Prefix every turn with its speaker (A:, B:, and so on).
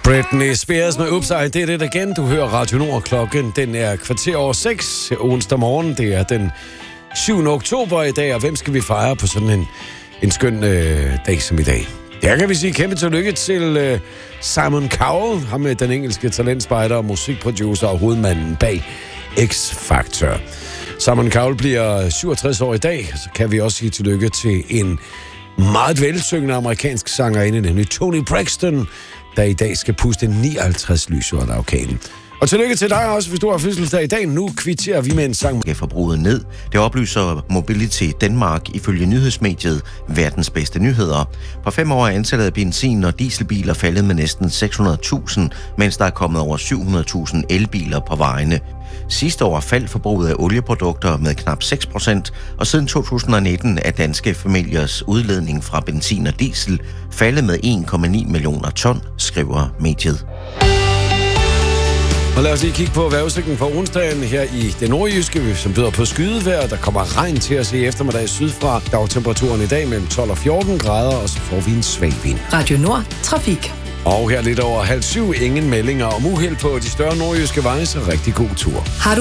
A: Britney Spears med Oops, I Did It Again. Du hører Radio Nord. Klokken den er 6:15 onsdag morgen. Det er den 7. oktober i dag, og hvem skal vi fejre på sådan en skøn dag som i dag? Der kan vi sige kæmpe tillykke til Simon Cowell, ham med den engelske talentspejder og musikproducer og hovedmanden bag X-Factor. Simon Cowell bliver 67 år i dag, så kan vi også sige tillykke til en meget velsyngende amerikansk sangerinde, nemlig Toni Braxton, der i dag skal puste 59 lysår af orkanen. Og tillykke til dig også, hvis du har fødselsdag i dag. Nu kvitterer vi med en sang.
B: Forbruget ned. Det oplyser Mobility Danmark ifølge nyhedsmediet Verdens Bedste Nyheder. På 5 år er antallet af benzin- og dieselbiler faldet med næsten 600.000, mens der er kommet over 700.000 elbiler på vejene. Sidste år faldt forbruget af olieprodukter med knap 6%, og siden 2019 er danske familiers udledning fra benzin og diesel faldet med 1,9 millioner ton, skriver mediet.
A: Og lad os lige kigge på vejrudsigten for onsdagen her i det nordjyske, som byder på skydevejr. Der kommer regn til os i eftermiddag sydfra. Dagtemperaturen i dag mellem 12 og 14 grader, og så får vi en svag vind.
C: Radio Nord. Trafik.
A: Og her lidt over 6:30. Ingen meldinger om uheld på de større nordjyske veje, så rigtig god tur.
C: Har du